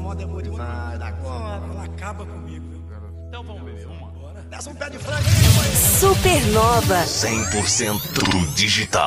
moda é boa demais da conta. Ela acaba comigo, viu? Então vamos beber uma. Desce um pé de frango aí, companheiro. Supernova. 100% digital.